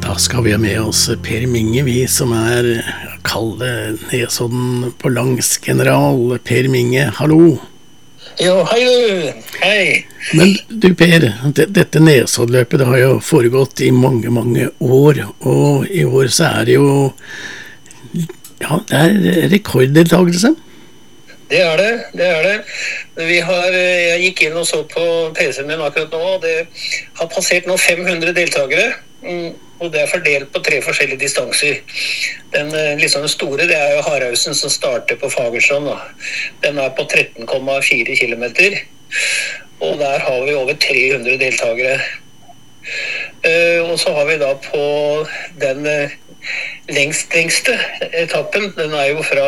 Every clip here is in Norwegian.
Da skal vi ha med oss Per Minge, vi som kall det Nesodden på langs general. Per Minge, hallo. Jo, hei du. Hei. Men du Per, dette Nesoddløpet det har jo foregått i mange, mange år, og i år så det jo, ja, det rekorddeltagelse. Det det. Jeg gikk inn og så på PC-en min akkurat nå, og det har passert nå 500 deltagere, og det fordelt på 3 forskjellige distanser. Den liksom store, det jo Harausen som starter på Fagerstrand, da. Den på 13,4 kilometer, og der har vi over 300 deltagere. Og så har vi da på den lengste etappen, den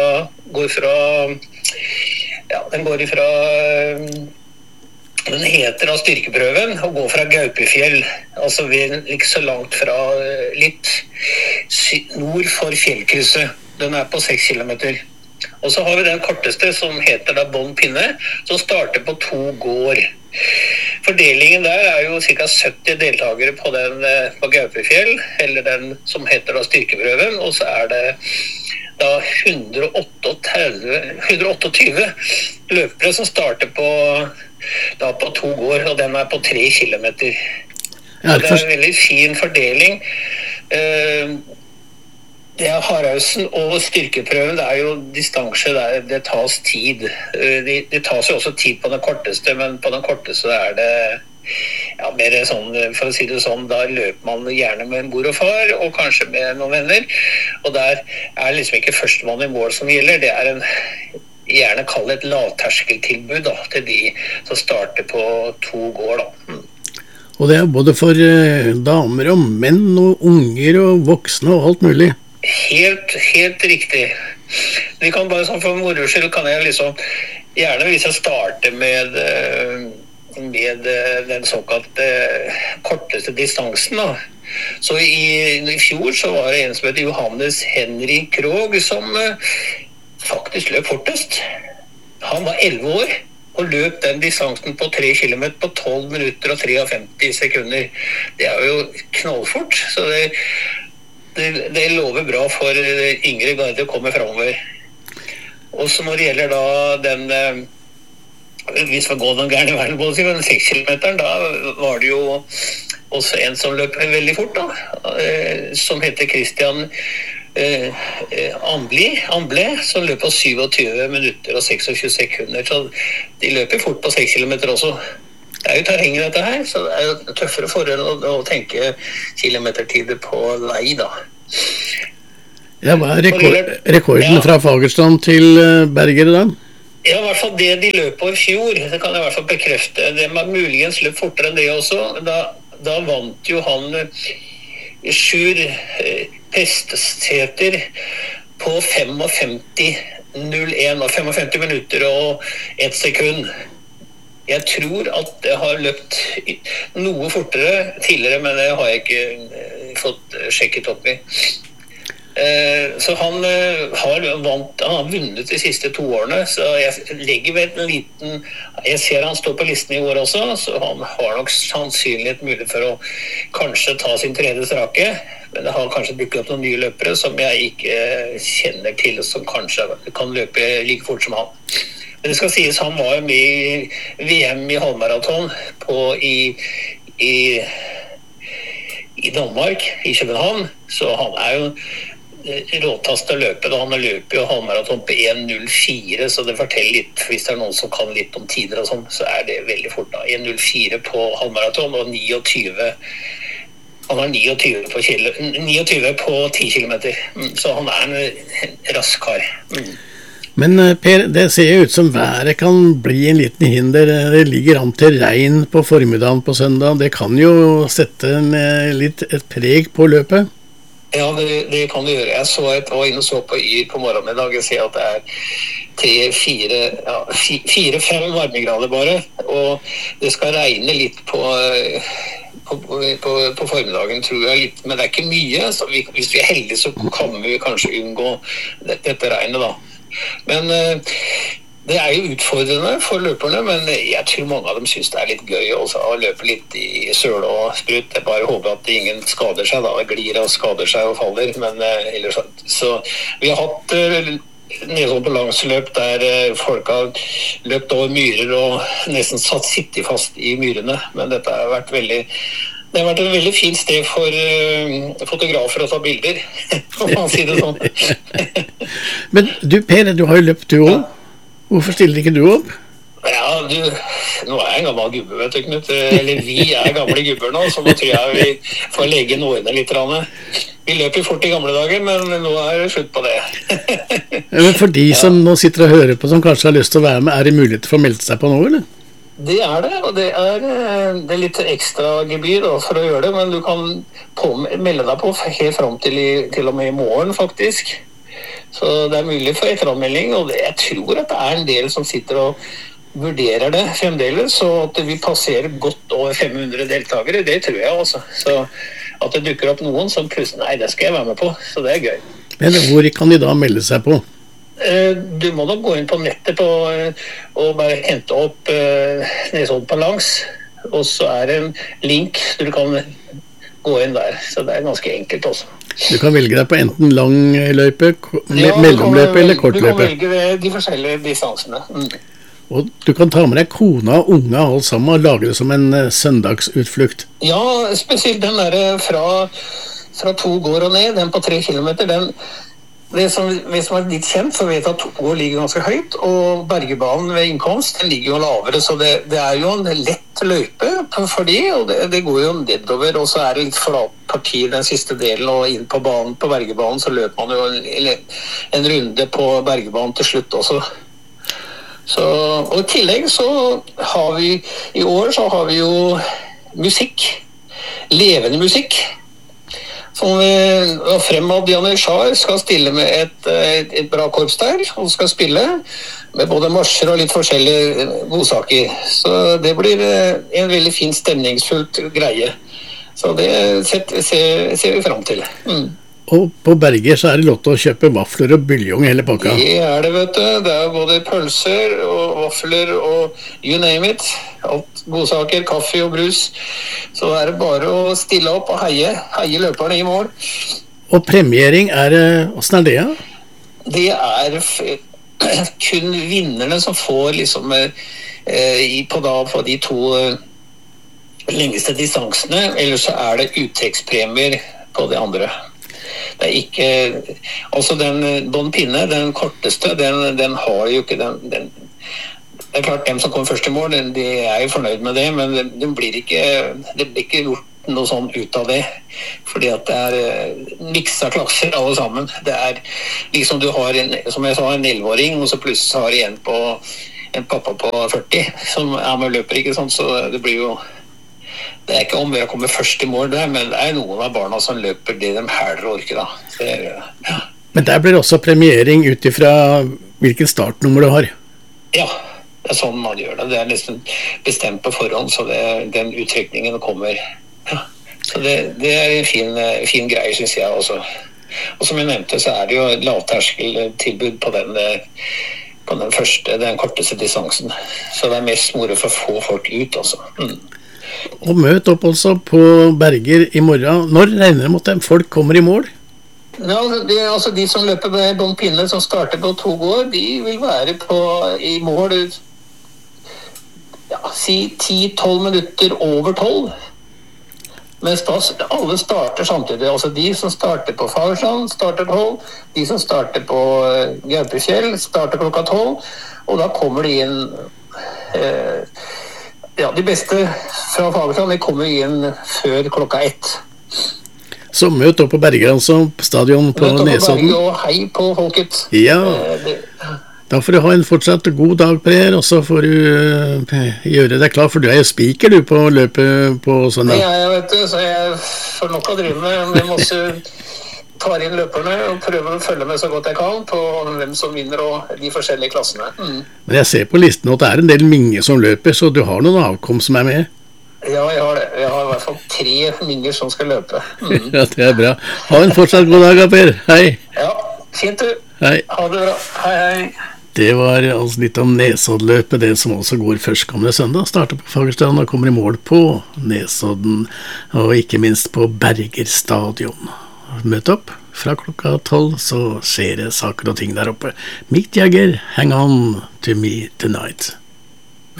den heter da styrkeprøven, og går fra Gaupefjell, altså ikke så langt fra litt nord for fjellkrysset. Den på 6 kilometer. Og så har vi den korteste som heter da Bånd Pinne, som starter på 2 gård. Fordelingen der jo ca. 70 deltagere på den på Gaupefjell, eller den som heter da styrkeprøven, og så det da 128 løpere som starter på 2 gård, og den på 3 kilometer. Så det en veldig fin fordeling. Det Harausen og styrkeprøven, det jo distanse, det tas tid. Det tas jo også tid på den korteste, men på den korteste det mer sånn, for å si det sånn, da løper man gjerne med en mor og far, og kanskje med noen venner, og der liksom ikke førstemann i mål som gjelder, det gjerne kall et lavterskeltilbud da, til de som starter på 2 gård da. Og det både for damer og menn og unger og voksne og alt mulig. Helt riktig. Vi kan bare sånn for moro skyld kan jeg liksom gjerne hvis jeg starter med den såkalt korteste distansen da. Så i fjor så var det en som heter Johannes Henrik Krog som faktisk løp fortest. Han var 11 år og løp den distansen på 3 kilometer på 12 minutter og 53 sekunder. Det jo knallfort, så det lover bra for yngre garde å komme fremover. Og så når det gjelder da den hvis vi går den gærne verden på den 6 kilometeren, da var det jo også en som løp veldig fort da, som heter Christian Amble, som løp på 27 minutter og 26 sekunder, så de løper fort på 6 kilometer også. Det jo terrengen dette her, så det jo tøffere forhold å tenke kilometertider på lei da. Ja, hva rekorden fra Fagerstrand til Berger da? Ja, i hvert fall det de løp på i fjor, det kan jeg i hvert fall bekrefte. Det muligens løp fortere enn det også. Da vant jo han Sjur Pesteseter på 55:01 og 55 minutter og 1 sekund. Jeg tror at det har løpt noe fortere tidligere, men det har jeg ikke fått sjekket opp i. Så han har vunnet de siste 2 årene, så jeg legger ved en liten, jeg ser han står på listen i år også, så han har nok sannsynlighet mulig for å kanskje ta sin 3. strake, men det har kanskje dukket opp noen nye løpere som jeg ikke kjenner til, som kanskje kan løpe like fort som han. Men det skal sies, han var jo med i VM i halvmaraton i Danmark, i København, så han jo råtast å løpe, da han løper jo halvmaraton på 1:04, så det forteller litt, hvis det noen som kan litt om tider og sånn, så det veldig fort da, 1:04 på halvmaraton og 29, han har 29 på 10 kilometer, så han en rask kar. Men Per, det ser ut som været kan bli en liten hinder. Det ligger an til regn på formiddagen på søndag. Det kan jo sette et preg på løpet. Ja, det kan det gjøre. Jeg var inne og så på Yr på morgenen i dag. Jeg ser at det 4-5 varmegrader bare, og det skal regne litt på formiddagen, tror jeg litt, men det ikke mye, så hvis vi heldige så kan vi kanskje unngå dette regnet da. Men Det jo utfordrende for løperne, men jeg tror mange av dem synes det litt gøy også, å løpe litt i søl og sprut. Jeg bare håper at ingen skader seg da, glir og skader seg og faller, men ellers så vi har hatt nedsom på langsløp der folk har løpt over myrer og nesten sittet fast i myrene, men dette har vært det har vært et veldig fint sted for fotografer å ta bilder, for man sier det sånn. Men du Per, du har jo løpt du også. Hvorfor stiller ikke du opp? Ja, nå jeg en gammel gubbe, vet du, Knut. Eller vi gamle gubber nå, så nå tror jeg vi får legge nårene litt. Vi løper fort i gamle dager, men nå det slutt på det. Men for de som nå sitter og hører på, som kanskje har lyst til å være med, det mulighet for å melde seg på nå, eller? Det det, og det litt ekstra gebyr da, for å gjøre det, men du kan melde deg på helt frem til og med i morgen, faktisk. Så det mulig for etteranmelding, og jeg tror at det en del som sitter og vurderer det fremdeles, så at vi passerer godt over 500 deltakere, det tror jeg også. Så at det dukker opp noen som plutselig, nei, det skal jeg være med på, så det gøy. Men hvor kan de da melde seg på? Du må da gå inn på nettet og bare hente opp Nesodden på langs, og så det en link du kan gå inn der, så det ganske enkelt også. Du kan velge deg på enten lang løype, mellomløype eller kortløype. Du kan velge de forskjellige distansene. Og du kan ta med deg kona og unga alt sammen og lage det som en søndagsutflukt. Ja, spesielt den der fra 2 gård og ned, den på 3 kilometer, hvis man litt kjent, så vet jeg at 2 gård ligger ganske høyt, og Bergebanen ved innkomst, den ligger jo lavere, så det jo en lett løype for de, og det går jo nedover, og så det litt flat parti den siste delen, og inn på banen, på Bergebanen, så løper man jo en runde på Bergebanen til slutt også. Og i tillegg så har vi, i år så har vi jo musikk, levende musikk, som frem av Diane Schar skal stille med et bra korps der, og skal spille med både marsjer og litt forskjellige godsaker. Så det blir en veldig fin stemningsfullt greie. Så det ser vi frem til. Og på Berger så det lov til å kjøpe vafler og buljong hele pakka? Det det, vet du. Det både pølser og vafler og you name it. Alt godsaker, kaffe og brus. Så det bare å stille opp og heie løperne i mål. Og premiering hvordan det? Det kun vinnerne som får liksom på de 2 lengste distansene, eller så det uttrekkspremier på de andre. Det ikke, altså den Don Pinne, den korteste, den har jo ikke den det klart, dem som kommer først i mål, de jo fornøyd med det, men det blir ikke gjort noe sånn ut av det, fordi at det miksa klasser alle sammen. Det liksom du har som jeg sa, en 11-åring, og så plutselig har igjen på en pappa på 40, som med løper, ikke sant, så det blir jo det ikke om å komme først i mål der, men det noen av barna som løper det de hæler og orker da. Ja. Men der blir det også premiering ut ifra hvilken startnummer du har? Ja, det sånn man gjør det. Det nesten bestemt på forhånd, så den uttrekningen kommer. Ja. Så det en fin greie, synes jeg også. Og som jeg nevnte, så det jo lavterskeltilbud på den korteste distansen. Så det mest moro for å få folk ut, altså. Og møt opp også på Berger i morgen. Når regner det at folk kommer i mål? Ja, altså de som løper med Don Pinne som starter på 2 gård, de vil være i mål si 10-12 minutter over 12. Mens da alle starter samtidig. Altså de som starter på Fagerstrand starter 12, de som starter på Gaupefjell starter klokka 12, og da kommer de inn de beste fra Fagerstrand, de kommer inn før klokka 1. Så møt opp på Berger, altså, på stadion på Nesodden. Møt opp på Berger og hei på folket. Ja, da får du ha en fortsatt god dag, Per, og så får du gjøre deg klar, for du jo speaker du på løpet på søndag. Ja, jeg vet du, så jeg får nok å drive med masse tar inn løperne og prøver å følge med så godt jeg kan på hvem som vinner og de forskjellige klassene. Men jeg ser på listen at det en del minge som løper, så du har noen avkom som med? Ja, jeg har det. Jeg har i hvert fall 3 minger som skal løpe. Ja, det bra. Ha en fortsatt god dag, Per. Hei. Ja, fint du. Hei. Ha det bra. Hei, hei. Det var altså litt om Nesoddløpet, det som også går førstkommende søndag. Starter på Fagerstrand og kommer i mål på Nesodden, og ikke minst på Berger stadion. Møt opp fra klokka 12, så skjer det saker og ting der oppe. Mick Jagger, Hang On To Me Tonight.